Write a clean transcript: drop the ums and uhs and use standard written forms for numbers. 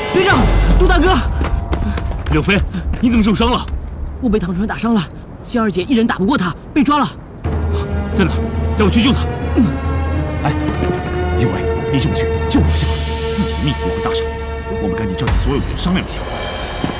队长，杜大哥， 柳飞，你怎么受伤了？ 我被唐川打伤了，仙儿姐一人打不过他，被抓了。 在哪？带我去救他。哎，有为，你这么去救不下，自己的命如何搭上？我们赶紧召集所有的人商量一下。